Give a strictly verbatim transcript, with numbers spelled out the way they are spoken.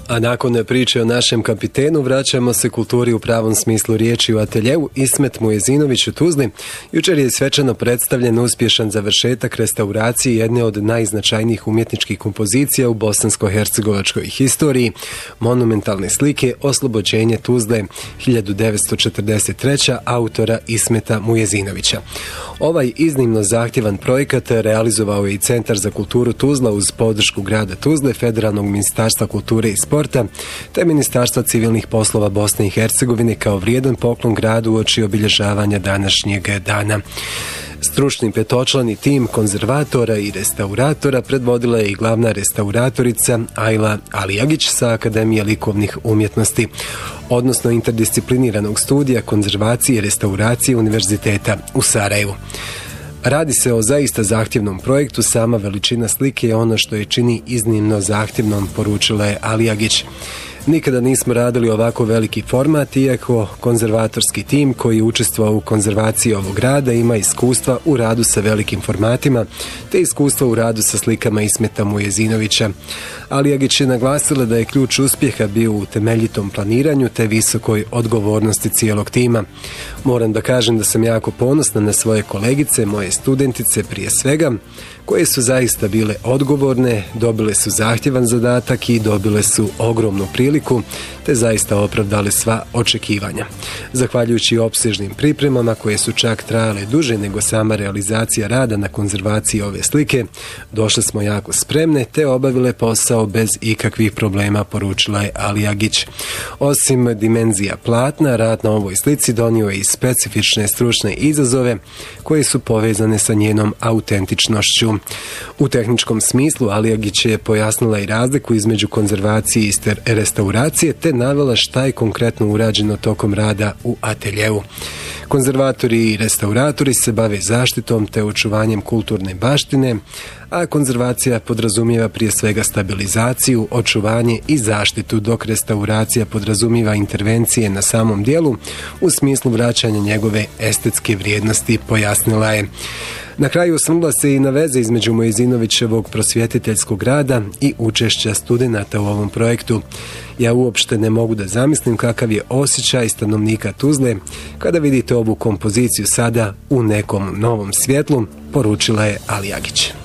A nakon priče o našem kapitenu vraćamo se kulturi u pravom smislu riječi u ateljevu Ismet Mujezinović u Tuzli. Jučer je svečano predstavljen uspješan završetak restauracije jedne od najznačajnijih umjetničkih kompozicija u bosansko-hercegovačkoj historiji, monumentalne slike Oslobođenje Tuzle hiljadu devetsto četrdeset treće. autora Ismeta Mujezinovića. Ovaj iznimno zahtjevan projekat realizovao je i Centar za kulturu Tuzla uz podršku grada Tuzle, Federalnog ministarstva kulture i sporta, te Ministarstva civilnih poslova Bosne i Hercegovine kao vrijedan poklon gradu uoči obilježavanja današnjeg dana. Stručni petočlani tim konzervatora i restauratora predvodila je i glavna restauratorica Ajla Alijagić sa Akademije likovnih umjetnosti, odnosno interdiscipliniranog studija konzervacije i restauracije Univerziteta u Sarajevu. Radi se o zaista zahtjevnom projektu, sama veličina slike je ono što je čini iznimno zahtjevnom, poručila je Alijagić. Nikada nismo radili ovako veliki format, iako konzervatorski tim koji učestvovao u konzervaciji ovog grada ima iskustva u radu sa velikim formatima, te iskustva u radu sa slikama Ismeta Mujezinovića. Alijagić je naglasila da je ključ uspjeha bio u temeljitom planiranju te visokoj odgovornosti cijelog tima. Moram da kažem da sam jako ponosna na svoje kolegice, moje studentice prije svega, koje su zaista bile odgovorne, dobile su zahtjevan zadatak i dobile su ogromnu priliku, te zaista opravdale sva očekivanja. Zahvaljujući opsežnim pripremama koje su čak trajale duže nego sama realizacija rada na konzervaciji ove slike, došle smo jako spremne te obavile posao bez ikakvih problema, poručila je Alijagić. Osim dimenzija platna, rad na ovoj slici donio je i specifične stručne izazove koje su povezane sa njenom autentičnošću. U tehničkom smislu Alijagić je pojasnila i razliku između konzervacije i restauracije te navela šta je konkretno urađeno tokom rada u ateljevu. Konzervatori i restauratori se bave zaštitom te očuvanjem kulturne baštine, a konzervacija podrazumijeva prije svega stabilizaciju, očuvanje i zaštitu, dok restauracija podrazumijeva intervencije na samom dijelu u smislu vraćanja njegove estetske vrijednosti, pojasnila je. Na kraju osvrnula se i na veze između Mujezinovićevog prosvjetiteljskog rada i učešća studenata u ovom projektu. Ja uopšte ne mogu da zamislim kakav je osjećaj stanovnika Tuzle kada vidite ovu kompoziciju sada u nekom novom svjetlu, poručila je Alijagić.